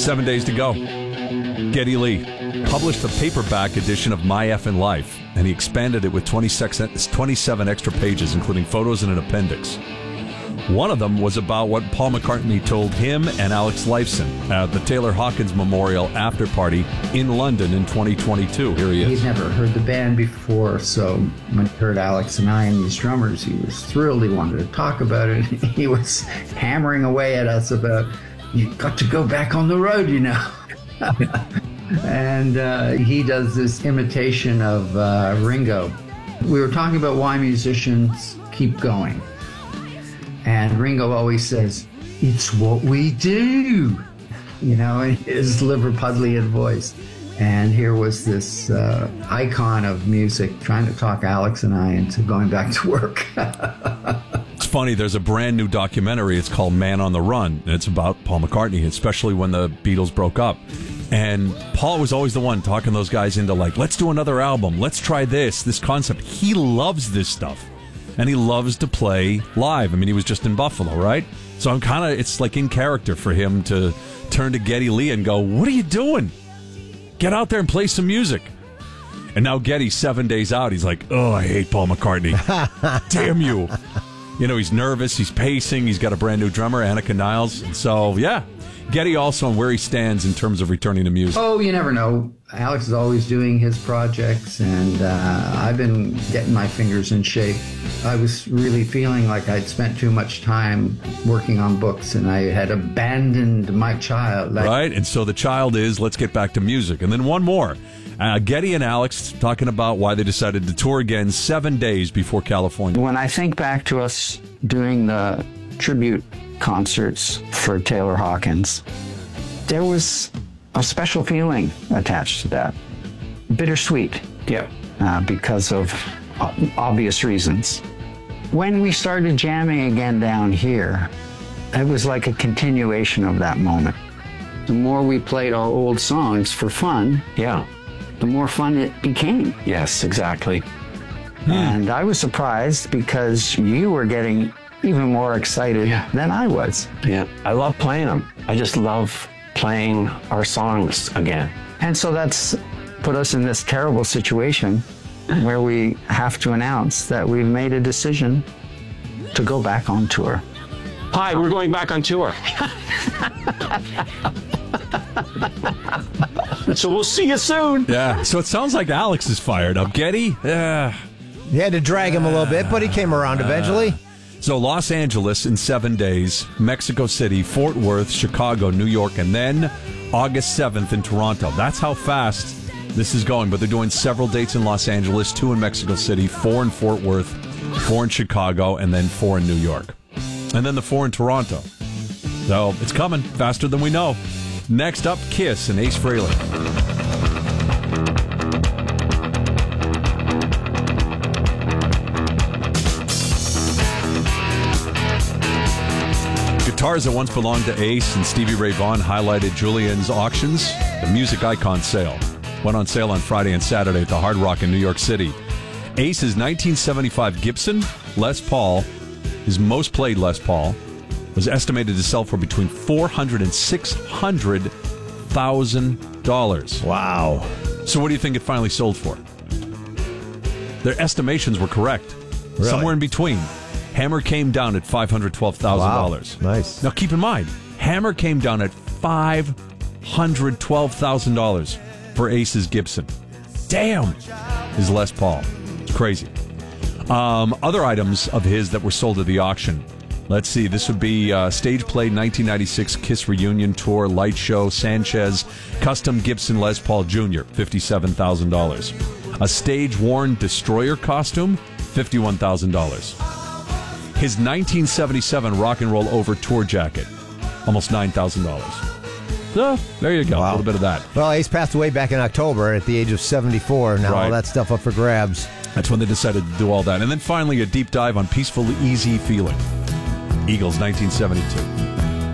7 days to go. Geddy Lee published a paperback edition of My Effin' Life, and he expanded it with 27 extra pages, including photos and an appendix. One of them was about what Paul McCartney told him and Alex Lifeson at the Taylor Hawkins Memorial After Party in London in 2022. Here he is. He'd never heard the band before, so when he heard Alex and I and these drummers, he was thrilled. He wanted to talk about it. He was hammering away at us about, you got to go back on the road, you know. And he does this imitation of Ringo. We were talking about why musicians keep going. And Ringo always says, it's what we do, you know, in his Liverpudlian voice. And here was this icon of music trying to talk Alex and I into going back to work. It's funny, there's a brand new documentary. It's called Man on the Run. And it's about Paul McCartney, especially when the Beatles broke up. And Paul was always the one talking those guys into, like, let's do another album. Let's try this concept. He loves this stuff. And he loves to play live. I mean, he was just in Buffalo, right? So I'm kind of, it's like in character for him to turn to Geddy Lee and go, what are you doing? Get out there and play some music. And now Geddy's 7 days out. He's like, oh, I hate Paul McCartney. Damn you. You know, he's nervous. He's pacing. He's got a brand new drummer, Annika Niles. And so, yeah. Geddy also on where he stands in terms of returning to music. Oh, you never know. Alex is always doing his projects, and I've been getting my fingers in shape. I was really feeling like I'd spent too much time working on books, and I had abandoned my child. Right, and so the child is, let's get back to music. And then one more. Geddy and Alex talking about why they decided to tour again 7 days before California. When I think back to us doing the tribute concerts for Taylor Hawkins, there was a special feeling attached to that. Bittersweet. Yeah. Because of obvious reasons. When we started jamming again down here, it was like a continuation of that moment. The more we played our old songs for fun, Yeah. the more fun it became. Yes, exactly. And I was surprised because you were getting even more excited than I was. Yeah. I love playing them. I just love playing our songs again. And so that's put us in this terrible situation where we have to announce that we've made a decision to go back on tour. Hi, we're going back on tour. So we'll see you soon. Yeah, so it sounds like Alex is fired up. Geddy, You had to drag him a little bit, but he came around eventually. So Los Angeles in 7 days, Mexico City, Fort Worth, Chicago, New York, and then August 7th in Toronto. That's how fast this is going. But they're doing several dates in Los Angeles, 2 in Mexico City, 4 in Fort Worth, 4 in Chicago, and then 4 in New York. And then the 4 in Toronto. So it's coming faster than we know. Next up, Kiss and Ace Frehley. Guitars that once belonged to Ace and Stevie Ray Vaughan highlighted Julian's auctions. The Music Icon sale went on sale on Friday and Saturday at the Hard Rock in New York City. Ace's 1975 Gibson Les Paul, his most played Les Paul, was estimated to sell for between $400,000 and $600,000. Wow. So what do you think it finally sold for? Their estimations were correct. Really? Somewhere in between. Hammer came down at $512,000. Wow. Nice. Now keep in mind, Hammer came down at $512,000 for Ace's Gibson. Damn! His Les Paul. It's crazy. Other items of his that were sold at the auction. Let's see, this would be stage play 1996 Kiss Reunion Tour, light show, Sanchez, custom Gibson Les Paul Jr., $57,000. A stage-worn Destroyer costume, $51,000. His 1977 Rock and Roll Over tour jacket, almost $9,000. So, there you go, a little bit of that. Well, Ace passed away back in October at the age of 74. Now all that stuff up for grabs. That's when they decided to do all that. And then finally, a deep dive on Peaceful Easy Feeling. Eagles, 1972.